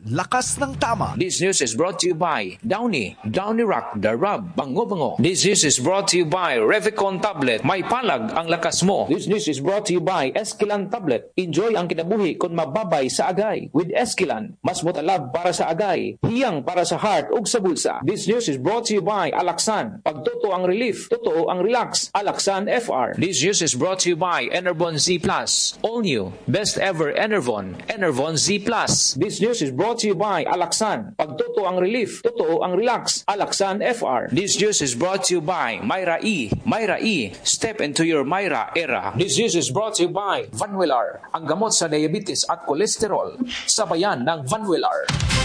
lakas ng tama. This news is brought to you by Downy Rock, the Rub, Bango. This news is brought to you by Revicon Tablet, may palag ang lakas mo. This news is brought to you by Esquilan Tablet. Enjoy ang kinabuhi kung mababay sa agay. With Esquilan, mas motalab para sa agay, hiyang para sa heart ug sa bulsa. This news is brought to you by Alaxan. Pag totoo ang relief, totoo ang relax. Alaxan FR. This news is brought to you by Enervon Z+. All new, best ever Enervon Z+. This news is brought to you by Alaxan. Pag totoo ang relief, totoo ang relax. Alaxan FR. This news is brought to you by Myra E. Step into your Myra era. This news is brought to you by Vanwillar, ang gamot sa diabetes at kolesterol. Sabayan ng Vanwillar.